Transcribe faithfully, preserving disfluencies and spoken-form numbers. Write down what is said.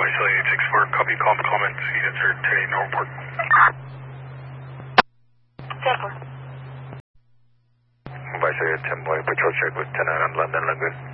Visalia eight six four, copy, calm, comment, seat insert, today, no report. Visalia ten one, patrol check with ten nine on London Lagoon.